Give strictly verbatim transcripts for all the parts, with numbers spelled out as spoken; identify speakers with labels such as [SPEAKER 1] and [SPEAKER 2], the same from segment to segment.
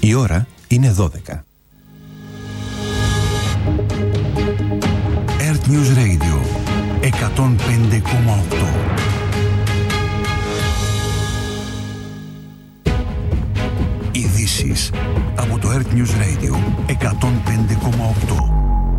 [SPEAKER 1] Η ώρα είναι δώδεκα. Earth News Radio εκατόν πέντε κόμμα οκτώ. Ειδήσεις από το Earth News Radio εκατόν πέντε κόμμα οκτώ.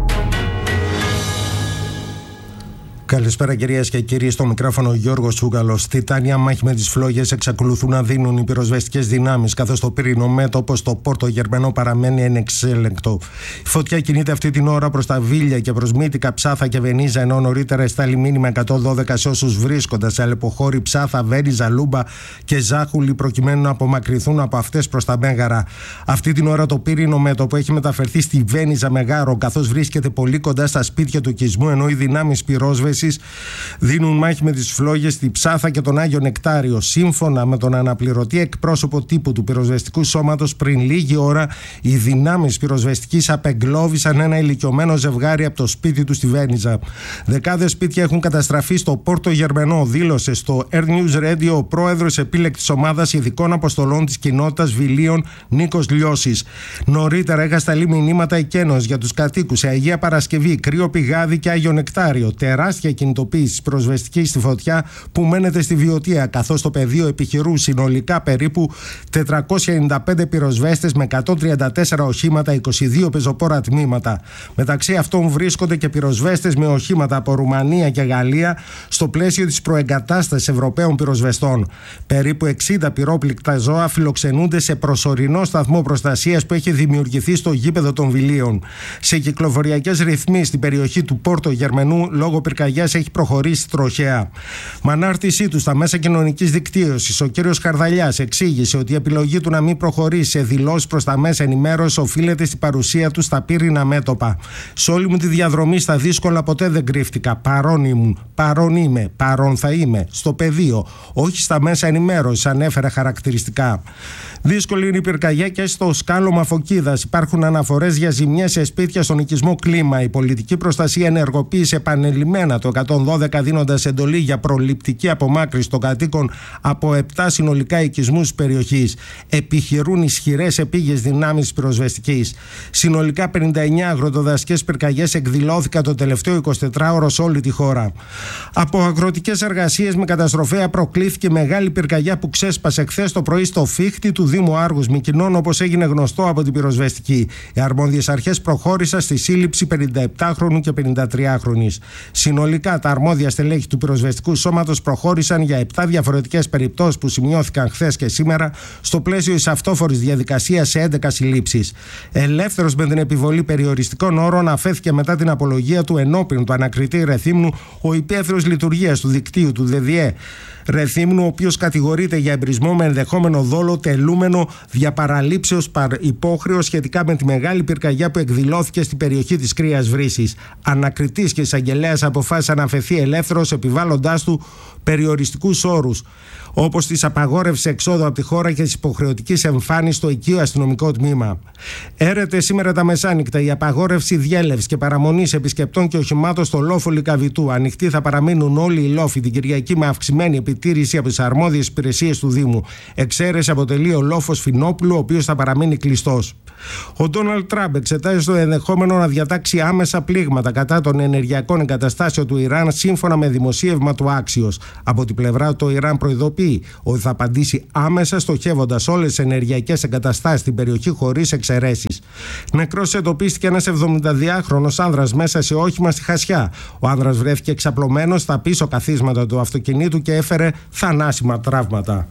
[SPEAKER 2] Καλησπέρα κυρίες και κύριοι, στο μικρόφωνο Γιώργος Τσούγκαλος. Τιτάνια μάχη με τις φλόγες εξακολουθούν να δίνουν οι πυροσβεστικές δυνάμεις, καθώς το πύρινο μέτωπο στο Πόρτο Γερμενό παραμένει ανεξέλεγκτο. Η φωτιά κινείται αυτή την ώρα προς τα Βίλια και προς Μύτικα, Ψάθα και Βενίζα, ενώ νωρίτερα εστάλει μήνυμα εκατόν δώδεκα σε όσους βρίσκονται σε Αλεποχώρη, Ψάθα, Βένιζα, Λούμπα και Ζάχουλη, προκειμένου να απομακρυνθούν από αυτές προς τα Μέγαρα. Αυτή την ώρα το πύρινο μέτωπο έχει μεταφερθεί στη Βένιζα Μεγάρο, καθώς βρίσκεται πολύ κοντά στα σπίτια του οικισμού, ενώ οι δυνάμεις πυρόσβεσης δίνουν μάχη με τις φλόγες στη Ψάθα και τον Άγιο Νεκτάριο. Σύμφωνα με τον αναπληρωτή εκπρόσωπο τύπου του πυροσβεστικού σώματος, πριν λίγη ώρα οι δυνάμεις πυροσβεστικής απεγκλώβησαν ένα ηλικιωμένο ζευγάρι από το σπίτι του στη Βένιζα. Δεκάδες σπίτια έχουν καταστραφεί στο Πόρτο Γερμενό, δήλωσε στο Earth News Radio ο πρόεδρος επίλεκτης ομάδας ειδικών αποστολών της κοινότητας Βιλίων, Νίκος Λιώσης. Νωρίτερα είχα σταλεί μηνύματα εκένος για τους κατοίκους σε Αγία Παρασκευή, Κρύο Πηγάδι και Άγιο Νεκτάριο. Τεράστια κινητοποίηση προσβεστική στη φωτιά που μένεται στη Βιωτία, καθώς στο πεδίο επιχειρούν συνολικά περίπου τετρακόσιοι ενενήντα πέντε πυροσβέστες με εκατόν τριάντα τέσσερα οχήματα, είκοσι δύο πεζοπόρα τμήματα. Μεταξύ αυτών βρίσκονται και πυροσβέστες με οχήματα από Ρουμανία και Γαλλία στο πλαίσιο της προεγκατάστασης Ευρωπαίων πυροσβεστών. Περίπου εξήντα πυρόπληκτα ζώα φιλοξενούνται σε προσωρινό σταθμό προστασίας που έχει δημιουργηθεί στο γήπεδο των Βιλίων. Σε κυκλοφοριακές ρυθμίσεις στην περιοχή του Πόρτο Γερμενού, λόγω πυρκαγιάς έχει προχωρήσει τροχαία. Με ανάρτησή του στα μέσα κοινωνικής δικτύωσης, ο κύριος Χαρδαλιάς εξήγησε ότι η επιλογή του να μην προχωρήσει σε δηλώσεις προς τα μέσα ενημέρωσης οφείλεται στην παρουσία του στα πύρινα μέτωπα. Σε όλη μου τη διαδρομή στα δύσκολα ποτέ δεν κρύφτηκα. Παρόν ήμουν, παρόν είμαι, παρόν θα είμαι. Στο πεδίο, όχι στα μέσα ενημέρωσης, ανέφερε χαρακτηριστικά. Δύσκολη είναι η πυρκαγιά και στο σκάλωμα Φωκίδας. Υπάρχουν αναφορές για ζημιές σε σπίτια στον οικισμό Κλίμα. Η πολιτική προστασία ενεργοποίησε επανειλημμένα το εκατόν δώδεκα, δίνοντας εντολή για προληπτική απομάκρυνση των κατοίκων από επτά συνολικά οικισμούς της περιοχής. Επιχειρούν ισχυρές επίγειες δυνάμεις πυροσβεστικής. Συνολικά πενήντα εννέα αγροτοδασικές πυρκαγιές εκδηλώθηκαν το τελευταίο εικοσιτετράωρο σε όλη τη χώρα. Από αγροτικές εργασίες με καταστροφέα προκλήθηκε μεγάλη πυρκαγιά που ξέσπασε χθες το πρωί στο φύχτη του Δήμου Άργους Μυκηνών, όπως έγινε γνωστό από την πυροσβεστική. Οι αρμόδιες αρχές προχώρησαν στη σύλληψη πενηνταεπτάχρονου και πενηντατριάχρονης. Συνολικά, τα αρμόδια στελέχη του πυροσβεστικού σώματος προχώρησαν για επτά διαφορετικές περιπτώσεις που σημειώθηκαν χθες και σήμερα στο πλαίσιο της αυτόφορης διαδικασίας σε έντεκα συλλήψεις. Ελεύθερος με την επιβολή περιοριστικών όρων αφέθηκε μετά την απολογία του ενώπιον του ανακριτή Ρεθύμνου ο υπεύθυνος λειτουργίας του δικτύου του ΔΔΕ Ρεθύμνου, ο οποίος κατηγορείται για εμπρισμό με ενδεχόμενο δόλο τελούμενο διαπαραλήψεως υπόχρεως σχετικά με τη μεγάλη πυρκαγιά που εκδηλώθηκε στην περιοχή της Κρύας Βρύσης. Ανακριτής και εισαγγελέας αποφάσισε να αφαιθεί ελεύθερος, επιβάλλοντάς του περιοριστικούς όρους, όπως της απαγόρευση εξόδου από τη χώρα και της υποχρεωτικής εμφάνισης στο οικείο αστυνομικό τμήμα. Έρεται σήμερα τα μεσάνυχτα η απαγόρευση διέλευσης και παραμονής επισκεπτών και οχημάτων στο λόφο Λυκαβητού. Ανοιχτοί θα παραμείνουν όλοι οι λόφοι την Κυριακή με αυξημένη επιτήρηση από τις αρμόδιες υπηρεσίες του Δήμου. Εξαίρεση αποτελεί ο λόφος Φινόπουλου, ο οποίος θα παραμείνει κλειστός. Ο Ντόναλντ Τραμπ εξετάζει το ενδεχόμενο να διατάξει άμεσα πλήγματα κατά των ενεργειακών εγκαταστάσεων του Ιράν, σύμφωνα με δημοσίευμα του Άξιος. Από την πλευρά το Ιράν προειδοποιεί ότι θα απαντήσει άμεσα, στοχεύοντας όλες τις ενεργειακές εγκαταστάσεις στην περιοχή χωρίς εξαιρέσεις. Νεκρός εντοπίστηκε ένας εβδομηνταδυάχρονος άνδρας μέσα σε όχημα στη Χασιά. Ο άνδρας βρέθηκε εξαπλωμένος στα πίσω καθίσματα του αυτοκινήτου και έφερε θανάσιμα τραύματα.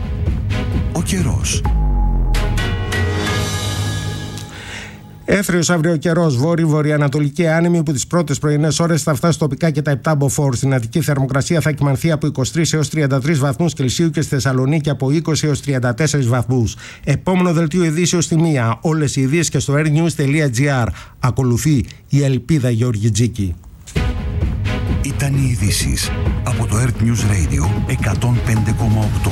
[SPEAKER 1] Ο καιρός.
[SPEAKER 2] Έθριος αύριο καιρός, βόρειο-βορειοανατολική άνεμη που τις πρώτες πρωινές ώρες θα φτάσει τοπικά και τα επτά μποφόρ. Στην Αττική θερμοκρασία θα κυμανθεί από είκοσι τρεις έως τριάντα τρεις βαθμούς Κελσίου και στη Θεσσαλονίκη από είκοσι έως τριάντα τέσσερις βαθμούς. Επόμενο δελτίο ειδήσεως στη μία. Όλες οι ειδήσεις και στο airnews.gr. Ακολουθεί η Ελπίδα Γεωργιτζίκη.
[SPEAKER 1] Ήταν οι ειδήσεις από το Earth News Radio εκατόν πέντε κόμμα οκτώ.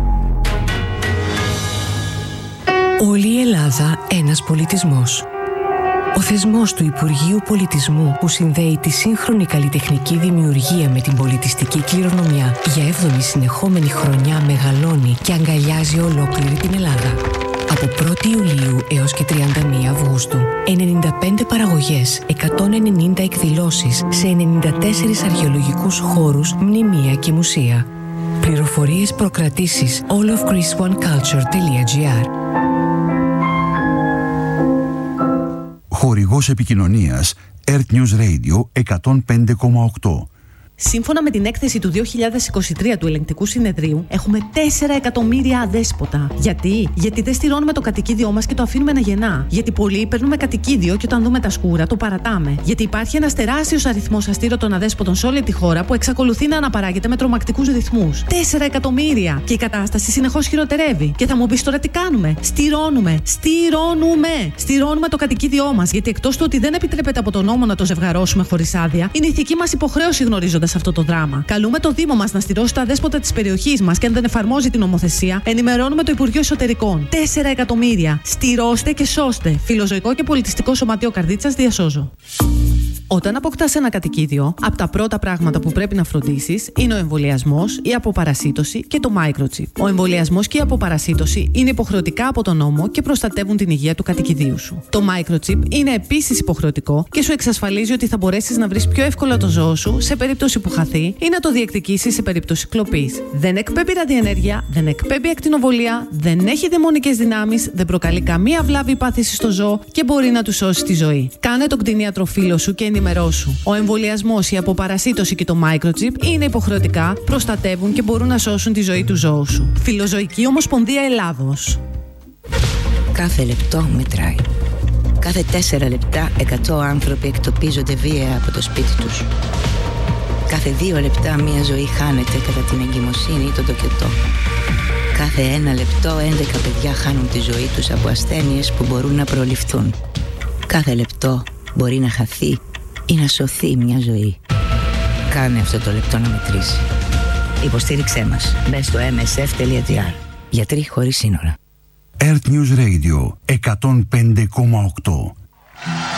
[SPEAKER 3] Όλη η Ελλάδα ένας πολιτισμός. Ο θεσμός του Υπουργείου Πολιτισμού που συνδέει τη σύγχρονη καλλιτεχνική δημιουργία με την πολιτιστική κληρονομιά για έβδομη συνεχόμενη χρονιά μεγαλώνει και αγκαλιάζει ολόκληρη την Ελλάδα. Από πρώτη Ιουλίου έως και τριάντα μία Αυγούστου, ενενήντα πέντε παραγωγές, εκατόν ενενήντα εκδηλώσεις σε ενενήντα τέσσερις αρχαιολογικούς χώρους, μνημεία και μουσεία. Πληροφορίες, προκρατήσεις all of greece one culture τελεία gr.
[SPEAKER 1] Χορηγός επικοινωνίας Earth News Radio εκατόν πέντε κόμμα οκτώ.
[SPEAKER 4] Σύμφωνα με την έκθεση του δύο χιλιάδες είκοσι τρία του Ελεγκτικού Συνεδρίου, έχουμε τέσσερα εκατομμύρια αδέσποτα. Γιατί? Γιατί δεν στηρώνουμε το κατοικίδιό μας και το αφήνουμε να γεννά. Γιατί πολλοί παίρνουμε κατοικίδιο και όταν δούμε τα σκούρα το παρατάμε. Γιατί υπάρχει ένας τεράστιος αριθμός αστήρωτων αδέσποτων σε όλη τη χώρα που εξακολουθεί να αναπαράγεται με τρομακτικούς ρυθμούς. τέσσερα εκατομμύρια! Και η κατάσταση συνεχώς χειροτερεύει. Και θα μου πεις τώρα τι κάνουμε? Στηρώνουμε! Στηρώνουμε! Στηρώνουμε το κατοικίδιό μας. Γιατί εκτός του ότι δεν επιτρέπεται από τον νόμο να το ζευγαρώσουμε χωρίς άδεια, είναι ηθική μας υποχρέωση γνωρίζοντας αυτό το δράμα. Καλούμε το Δήμο μας να στηρώσει τα αδέσποτα της περιοχής μας και αν δεν εφαρμόζει την νομοθεσία, ενημερώνουμε το Υπουργείο Εσωτερικών. τέσσερα εκατομμύρια. Στηρώστε και σώστε. Φιλοζωικό και πολιτιστικό σωματείο Καρδίτσας, διασώζω. Όταν αποκτάς ένα κατοικίδιο, από τα πρώτα πράγματα που πρέπει να φροντίσεις είναι ο εμβολιασμός, η αποπαρασίτωση και το microchip. Ο εμβολιασμός και η αποπαρασίτωση είναι υποχρεωτικά από τον νόμο και προστατεύουν την υγεία του κατοικιδίου σου. Το microchip είναι επίσης υποχρεωτικό και σου εξασφαλίζει ότι θα μπορέσεις να βρεις πιο εύκολα το ζώο σου σε περίπτωση που χαθεί ή να το διεκδικήσεις σε περίπτωση κλοπής. Δεν εκπέμπει ραδιενέργεια, δεν εκπέμπει ακτινοβολία, δεν έχει δαιμονικές δυνάμεις, δεν προκαλεί καμία βλάβη ή πάθηση στο ζώο και μπορεί να του σώσει τη ζωή. Κάνε τον κτηνίατρο φίλο σου και ενημερώσου. Ο εμβολιασμός, η αποπαρασίτωση και το microchip είναι υποχρεωτικά, προστατεύουν και μπορούν να σώσουν τη ζωή του ζώου σου. Φιλοζωική Ομοσπονδία Ελλάδος.
[SPEAKER 5] Κάθε λεπτό μετράει. Κάθε τέσσερα λεπτά εκατό άνθρωποι εκτοπίζονται βία από το σπίτι τους. Κάθε δύο λεπτά μία ζωή χάνεται κατά την εγκυμοσύνη ή τον τοκετό. Κάθε ένα λεπτό έντεκα παιδιά χάνουν τη ζωή τους από ασθένειες που μπορούν να προληφθούν. Κάθε λεπτό μπορεί να χαθεί ή να σωθεί μια ζωή. Κάνε αυτό το λεπτό να μετρήσει. Υποστήριξέ μας. Μπες στο εμ ες εφ τελεία τζι άρ. Γιατροί χωρίς σύνορα.
[SPEAKER 1] Earth News Radio εκατόν πέντε κόμμα οκτώ.